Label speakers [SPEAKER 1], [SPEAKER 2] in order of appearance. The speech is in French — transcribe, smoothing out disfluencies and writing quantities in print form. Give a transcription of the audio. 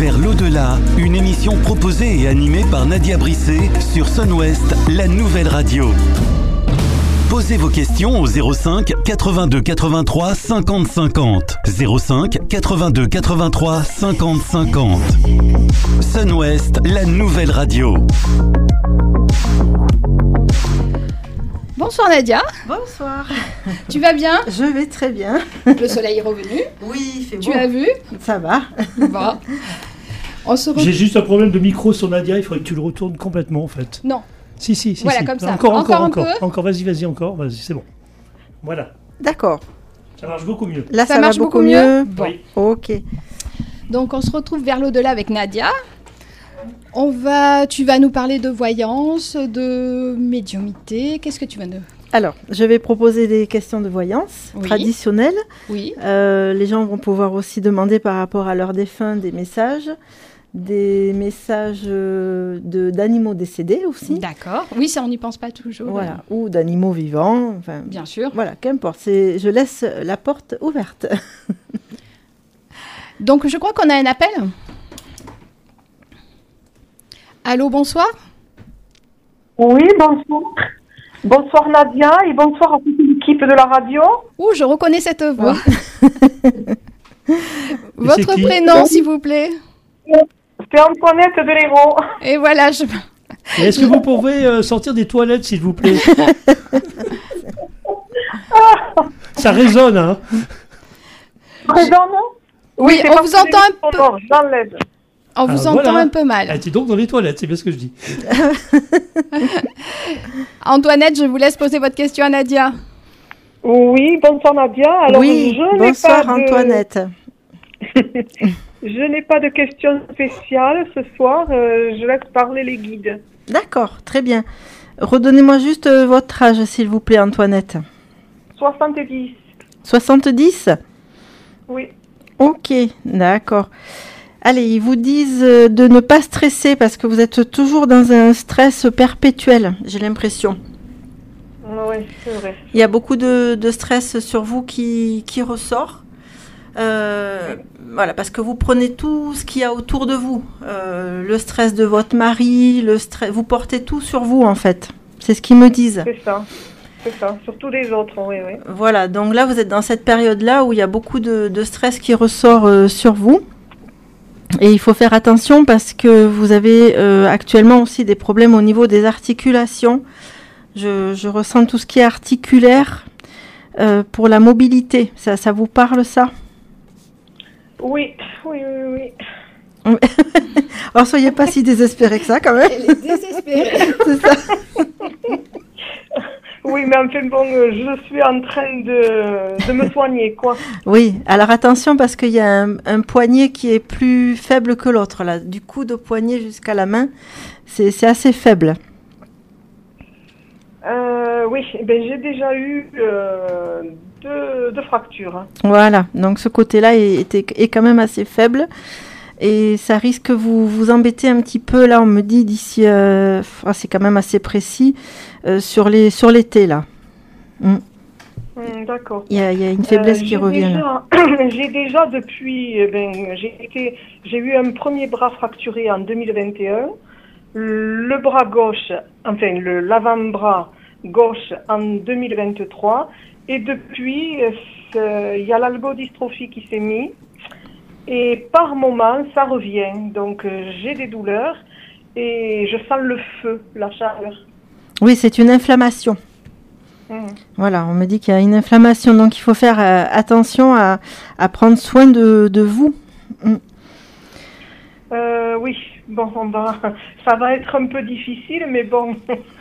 [SPEAKER 1] Vers l'au-delà, une émission proposée et animée par Nadia Brisset sur Sun-Ouest, la nouvelle radio. Posez vos questions au 05 82 83 50 50. 05 82 83 50 50. Sun-Ouest, la nouvelle radio.
[SPEAKER 2] Bonsoir Nadia.
[SPEAKER 3] Bonsoir.
[SPEAKER 2] Tu vas bien?
[SPEAKER 3] Je vais très bien.
[SPEAKER 2] Le soleil est revenu.
[SPEAKER 3] Oui, il fait beau.
[SPEAKER 2] Tu as vu?
[SPEAKER 3] Ça va.
[SPEAKER 2] Bon.
[SPEAKER 4] J'ai juste un problème de micro sur Nadia, il faudrait que tu le retournes complètement en fait.
[SPEAKER 2] Non.
[SPEAKER 4] Si.
[SPEAKER 2] Voilà,
[SPEAKER 4] si.
[SPEAKER 2] comme ça.
[SPEAKER 4] Encore,
[SPEAKER 2] un peu.
[SPEAKER 4] Vas-y, c'est bon. Voilà.
[SPEAKER 3] D'accord.
[SPEAKER 4] Ça marche beaucoup mieux.
[SPEAKER 3] Là,
[SPEAKER 2] Ça
[SPEAKER 3] ça
[SPEAKER 2] marche
[SPEAKER 3] va beaucoup
[SPEAKER 2] beaucoup
[SPEAKER 3] mieux.
[SPEAKER 2] mieux. Bon.
[SPEAKER 4] Oui.
[SPEAKER 3] Ok.
[SPEAKER 2] Donc on se retrouve vers l'au-delà avec Nadia. Tu vas nous parler de voyance, de médiumnité. Qu'est-ce que tu vas nous...
[SPEAKER 3] Alors, je vais proposer des questions de voyance
[SPEAKER 2] Oui.
[SPEAKER 3] traditionnelles.
[SPEAKER 2] Oui.
[SPEAKER 3] Les gens vont pouvoir aussi demander par rapport à leurs défunts des messages d'animaux décédés aussi.
[SPEAKER 2] D'accord. Oui, ça on n'y pense pas toujours.
[SPEAKER 3] Voilà, ou d'animaux vivants. Enfin,
[SPEAKER 2] Bien sûr.
[SPEAKER 3] voilà, qu'importe. Je laisse la porte ouverte.
[SPEAKER 2] Donc je crois qu'on a un appel. Allô, bonsoir.
[SPEAKER 5] Oui, bonsoir. Bonsoir Nadia et bonsoir à toute l'équipe de la radio.
[SPEAKER 2] Ouh, je reconnais cette voix.
[SPEAKER 4] c'est
[SPEAKER 2] Votre
[SPEAKER 4] qui
[SPEAKER 2] prénom, s'il vous plaît.
[SPEAKER 5] C'est Antoinette de l'Hérault.
[SPEAKER 2] Et voilà,
[SPEAKER 4] Et est-ce que vous pouvez sortir des toilettes s'il vous plaît? Ça résonne, hein.
[SPEAKER 5] Présent, non?
[SPEAKER 2] Oui,
[SPEAKER 5] c'est
[SPEAKER 2] on
[SPEAKER 5] parce
[SPEAKER 2] vous
[SPEAKER 5] que
[SPEAKER 2] entend
[SPEAKER 5] j'ai mis son nom, j'enlève.
[SPEAKER 2] On vous
[SPEAKER 4] Ah,
[SPEAKER 2] entend
[SPEAKER 4] voilà.
[SPEAKER 2] un peu mal.
[SPEAKER 4] Ah, t'es donc dans les toilettes, c'est bien ce que je dis.
[SPEAKER 5] Antoinette,
[SPEAKER 2] je vous laisse poser votre question à Nadia.
[SPEAKER 5] Oui, bonsoir Nadia. Alors,
[SPEAKER 3] oui, bonsoir Antoinette.
[SPEAKER 5] Je n'ai pas de questions spéciales ce soir. Je laisse parler les guides.
[SPEAKER 3] D'accord, très bien. Redonnez-moi juste votre âge, s'il vous plaît, Antoinette.
[SPEAKER 5] 70.
[SPEAKER 3] 70 ?
[SPEAKER 5] Oui.
[SPEAKER 3] Ok, d'accord. Allez, ils vous disent de ne pas stresser parce que vous êtes toujours dans un stress perpétuel, j'ai l'impression.
[SPEAKER 5] Oui, c'est vrai.
[SPEAKER 3] Il y a beaucoup de stress sur vous qui ressort. Voilà, parce que vous prenez tout ce qu'il y a autour de vous. Le stress de votre mari, vous portez tout sur vous en fait. C'est ce qu'ils me disent.
[SPEAKER 5] C'est ça. Surtout les autres, oui.
[SPEAKER 3] Voilà, donc là vous êtes dans cette période-là où il y a beaucoup de stress qui ressort sur vous. Et il faut faire attention parce que vous avez actuellement aussi des problèmes au niveau des articulations. Je ressens tout ce qui est articulaire pour la mobilité. Ça vous parle ça ?
[SPEAKER 5] Oui.
[SPEAKER 3] Alors soyez pas si désespérés que ça quand même.
[SPEAKER 2] Elle est désespérée.
[SPEAKER 3] C'est ça.
[SPEAKER 5] Oui, mais enfin bon, je suis en train de me soigner, quoi.
[SPEAKER 3] Oui, alors attention parce qu'il y a un poignet qui est plus faible que l'autre. Là. Du coude au poignet jusqu'à la main, c'est assez faible.
[SPEAKER 5] Oui, j'ai déjà eu deux fractures. Hein.
[SPEAKER 3] Voilà, donc ce côté-là est quand même assez faible. Et ça risque que vous embêter un petit peu, là on me dit d'ici, c'est quand même assez précis, sur l'été là.
[SPEAKER 5] D'accord.
[SPEAKER 3] Il y a une faiblesse qui revient là.
[SPEAKER 5] J'ai déjà depuis, j'ai eu un premier bras fracturé en 2021, le bras gauche, enfin l'avant-bras gauche en 2023, et depuis, il y a l'algodystrophie qui s'est mise. Et par moment, ça revient. Donc, j'ai des douleurs et je sens le feu, la chaleur.
[SPEAKER 3] Oui, c'est une inflammation. Voilà, on me dit qu'il y a une inflammation. Donc, il faut faire attention à prendre soin de vous.
[SPEAKER 5] Oui, bon, ça va être un peu difficile, mais bon,